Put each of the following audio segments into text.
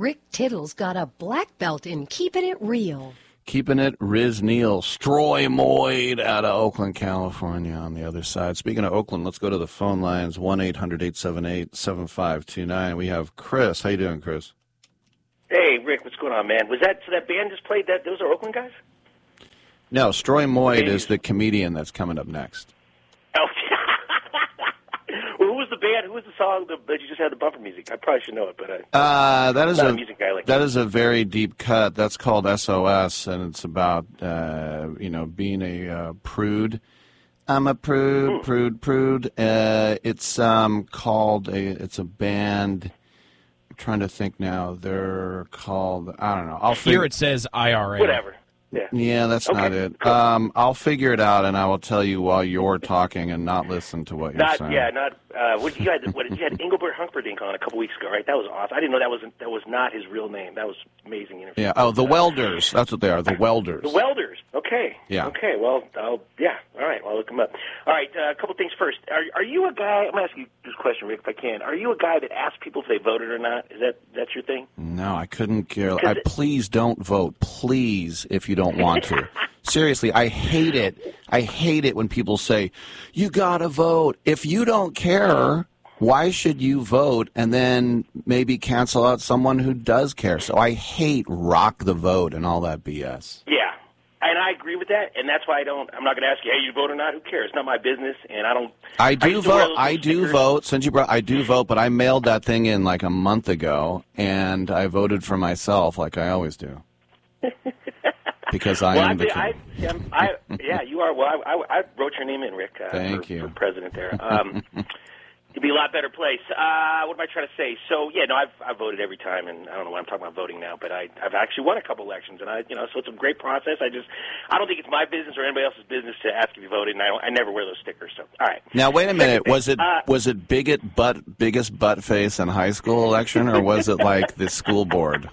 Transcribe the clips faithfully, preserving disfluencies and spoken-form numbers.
Rick Tittle's got a black belt in keeping it real. Keeping it, Riz Neal, Stroy-Moyd out of Oakland, California on the other side. Speaking of Oakland, let's go to the phone lines, one eight hundred eight seven eight seven five two nine. We have Chris. How you doing, Chris? Hey, Rick, what's going on, man? Was that, so that band just played that? Those are Oakland guys? No, Stroy-Moyd is the comedian that's coming up next. Oh, well, who was the band? Who was the song that you just had the bumper music? I probably should know it, but I, uh, that is I'm not a, a music guy like that you. is a very deep cut. That's called S O S, and it's about uh, you know being a uh, prude. I'm a prude, hmm. prude, prude. Uh, it's um, called a. It's a band. I'm trying to think now. They're called. I don't know. I'll Here figure, it says I R A. Whatever. Yeah. Yeah, that's okay. not it. Um, I'll figure it out, and I will tell you while you're talking and not listen to what you're Not, saying. yeah, not. Uh, what you had? What you had? Engelbert Humperdinck on a couple weeks ago, right? That was awesome. I didn't know that was that was not his real name. That was amazing interview. Yeah. Oh, the uh, Welders. That's what they are. The Welders. The Welders. Okay. Yeah. Okay. Well, I'll, yeah. All right. Well, I'll look them up. All right. Uh, a couple things first. Are are you a guy? I'm gonna ask you this question, Rick, if I can. Are you a guy that asks people if they voted or not? Is that that's your thing? No, I couldn't care. I, please don't vote. Please, if you don't want to. Seriously, I hate it. I hate it when people say, you gotta vote. If you don't care, why should you vote and then maybe cancel out someone who does care? So I hate rock the vote and all that B S. Yeah. And I agree with that, and that's why I don't. I'm not going to ask you, hey, you vote or not? Who cares? It's not my business, and I don't. I do I vote. I do stickers. vote. Since you brought, I do vote, but I mailed that thing in like a month ago, and I voted for myself, like I always do, because I well, am the king. I, I, I, yeah, you are. Well, I, I, I wrote your name in, Rick. Uh, Thank for, you. for president there. Um, It'd be a lot better place. Uh, what am I trying to say? So yeah, no, I've I've voted every time, and I don't know why I'm talking about voting now, but I I've actually won a couple elections, and I you know so it's a great process. I just I don't think it's my business or anybody else's business to ask if you voted, and I don't, I never wear those stickers. So all right. Now wait a minute, was it uh, was it bigot butt biggest butt face in high school election, or was it like the school board?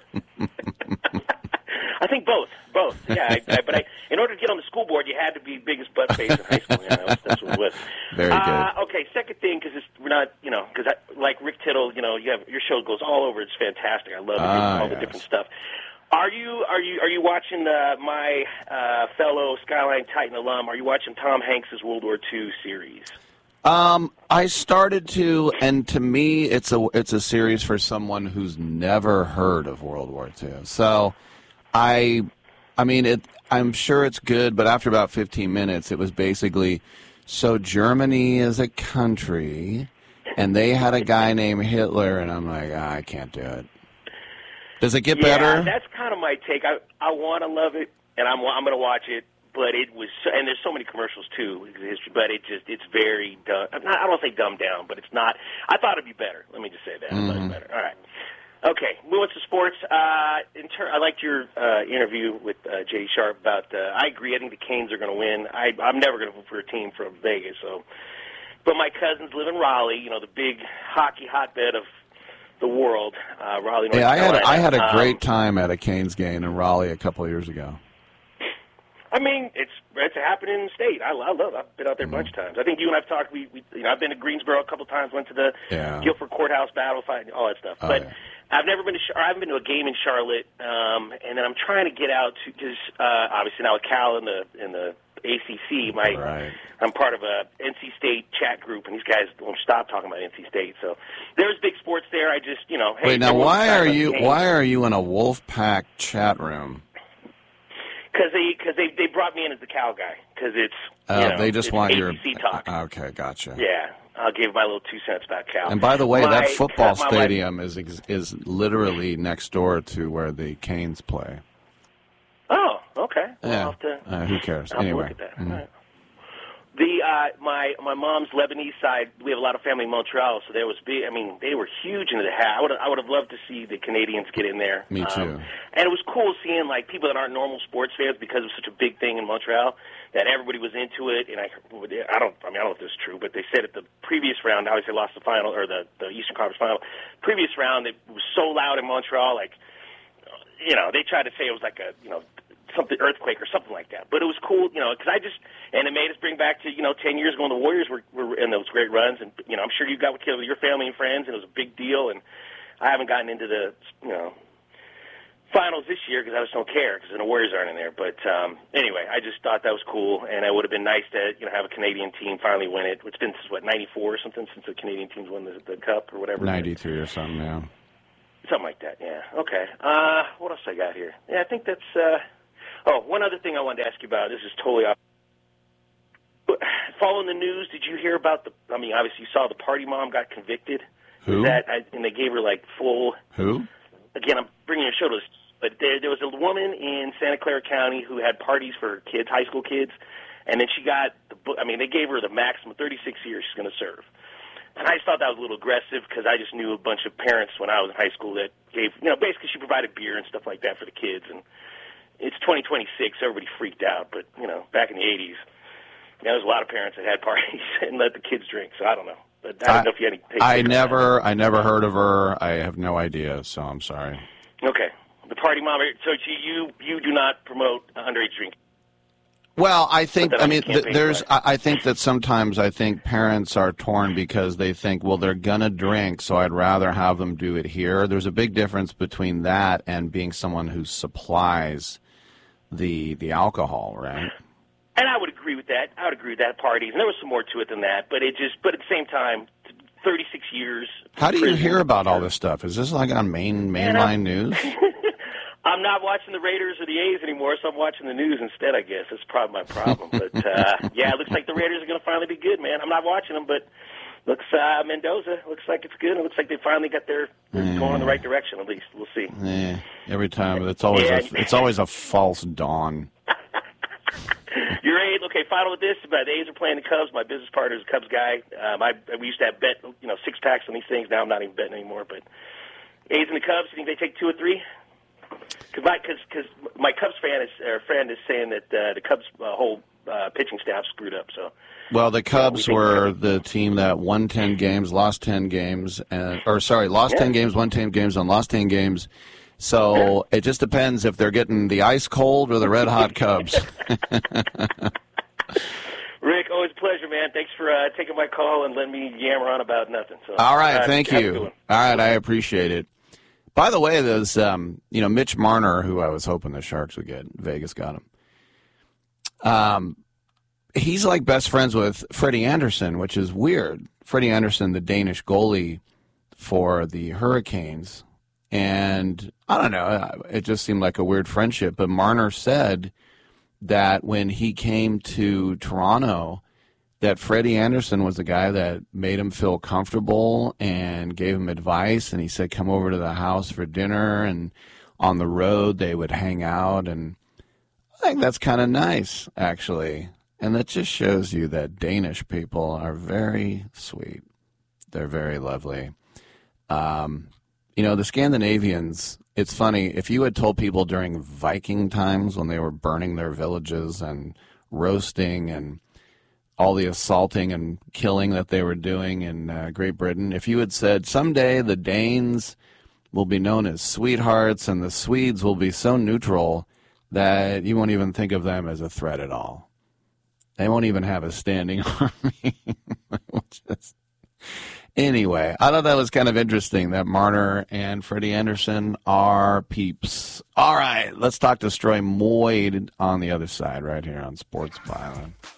I think both, both. Yeah, I, I, but I, in order to get on the school board, you had to be biggest butt face in high school. You know, that's, that's what it was. Very good. Uh, okay, second thing, because we're not, you know, because like Rick Tittle, you know, you have your show goes all over. It's fantastic. I love it. Ah, all yes. the different stuff. Are you are you are you watching uh, my uh, fellow Skyline Titan alum? Are you watching Tom Hanks's World War Two series? Um, I started to, and to me, it's a it's a series for someone who's never heard of World War Two. So, I, I mean, it. I'm sure it's good, but after about fifteen minutes, it was basically, so Germany is a country, and they had a guy named Hitler, and I'm like, ah, I can't do it. Does it get yeah, better? That's kind of my take. I I want to love it, and I'm I'm going to watch it. But it was, and there's so many commercials too, but it just, it's very dumb. I don't want to say dumbed down, but it's not. I thought it'd be better. Let me just say that. Mm-hmm. I thought it'd be better. All right. Okay, moving to sports. Uh, in ter- I liked your uh, interview with uh, J D Sharp about, uh, I agree, I think the Canes are going to win. I, I'm never going to vote for a team from Vegas, so. But my cousins live in Raleigh, you know, the big hockey hotbed of the world, uh, Raleigh, North yeah, I had Carolina. I had a great um, time at a Canes game in Raleigh a couple of years ago. I mean, it's it's a happening state. I, I love it. I've been out there a bunch of times. I think you and I've talked. We, we you know, I've been to Greensboro a couple times. Went to the yeah. Guilford Courthouse battle fight, all that stuff. Oh, but yeah. I've never been to. Or I haven't been to a game in Charlotte. Um, and then I'm trying to get out to because uh, obviously now with Cal in the in the A C C, my right. I'm part of a N C State chat group, and these guys won't stop talking about N C State. So there's big sports there. I just you know. Hey, Wait, now why are you game. why are you in a Wolfpack chat room? Because they, cause they they brought me in as the Cal guy. Because it's Oh, you know, they just it's want A C C your talk. Okay, gotcha. Yeah, I'll give my little two cents about Cal. And by the way, my, that football my stadium is is literally next door to where the Canes play. Oh, okay. Well, Yeah. I'll have to, Uh, who cares? I'll have to Anyway. look at that. Mhm. All right. The uh, my my mom's Lebanese side. We have a lot of family in Montreal, so there was big. I mean, they were huge into the hat. I would I would have loved to see the Canadians get in there. Me too. Um, and it was cool seeing like people that aren't normal sports fans because it was such a big thing in Montreal that everybody was into it. And I I don't I mean I don't know if this is true, but they said at the previous round, obviously they lost the final or the the Eastern Conference final. Previous round, it was so loud in Montreal, like you know they tried to say it was like a you know. something earthquake or something like that. But it was cool, you know, because I just and it made us bring back to you know ten years ago when the Warriors were, were in those great runs, and you know I'm sure you got with your family and friends, and it was a big deal. And I haven't gotten into the, you know, finals this year because I just don't care because the Warriors aren't in there. But um, anyway, I just thought that was cool, and it would have been nice to, you know, have a Canadian team finally win it. It's been, what, ninety-four or something since the Canadian teams won the, the Cup or whatever? ninety-three or something, yeah. Something like that, yeah. Okay. Uh, what else I got here? Yeah, I think that's, uh, oh, one other thing I wanted to ask you about. This is totally off. Following the news, did you hear about the, I mean, obviously you saw the party mom got convicted. Who? That, and they gave her, like, full. Who? Again, I'm bringing a show to this, but there, there was a woman in Santa Clara County who had parties for her kids, high school kids, and then she got, the, I mean, they gave her the maximum thirty-six years she's going to serve. And I just thought that was a little aggressive because I just knew a bunch of parents when I was in high school that gave, you know, basically she provided beer and stuff like that for the kids. And it's twenty twenty-six, everybody freaked out. But, you know, back in the eighties, you know, there was a lot of parents that had parties and let the kids drink. So I don't know. But I don't I, know if you had any. I never, I never heard of her. I have no idea, so I'm sorry. Okay. The party mom, so you, you do not promote underage drinking? Well, I think, I mean, th- there's, right? I think that sometimes I think parents are torn because they think, well, they're going to drink, so I'd rather have them do it here. There's a big difference between that and being someone who supplies the the alcohol, right? And I would agree with that. I would agree with that, parties. And there was some more to it than that, but it just, but at the same time, thirty-six years. How do you hear about all this stuff? Is this like on main mainline news? I'm not watching the Raiders or the A's anymore, so I'm watching the news instead, I guess. That's probably my problem. But, uh, yeah, it looks like the Raiders are going to finally be good, man. I'm not watching them, but looks uh, Mendoza looks like it's good. It looks like they finally got their mm. going in the right direction, at least. We'll see. Yeah, every time. It's always, yeah. a, it's always a false dawn. Your A's, okay, final with this. But the A's are playing the Cubs. My business partner is a Cubs guy. Um, I, we used to have bet, you know, six-packs on these things. Now I'm not even betting anymore. But A's and the Cubs, you think they take two or three? Because my, cause, cause my Cubs fan is, or friend is saying that uh, the Cubs' uh, whole uh, pitching staff screwed up. So, well, the Cubs yeah, we were the team that won ten games, lost ten games, and or sorry, lost yeah. ten games, won ten games, and lost ten games. So yeah. it just depends if they're getting the ice cold or the red hot Cubs. Rick, always a pleasure, man. Thanks for uh, taking my call and letting me yammer on about nothing. So, all right, uh, thank you. All right, I appreciate it. By the way, there's, um, you know, Mitch Marner, who I was hoping the Sharks would get. Vegas got him. Um, he's like best friends with Freddie Andersen, which is weird. Freddie Andersen, the Danish goalie for the Hurricanes. And I don't know, it just seemed like a weird friendship. But Marner said that when he came to Toronto, that Freddie Andersen was the guy that made him feel comfortable and gave him advice. And he said, come over to the house for dinner. And on the road, they would hang out. And I think that's kind of nice, actually. And that just shows you that Danish people are very sweet. They're very lovely. Um, you know, the Scandinavians, it's funny. If you had told people during Viking times when they were burning their villages and roasting and all the assaulting and killing that they were doing in uh, Great Britain, if you had said someday the Danes will be known as sweethearts and the Swedes will be so neutral that you won't even think of them as a threat at all. They won't even have a standing army. Just... Anyway, I thought that was kind of interesting that Marner and Freddie Andersen are peeps. All right, let's talk to Stroy Moyd on the other side right here on Sports Byline.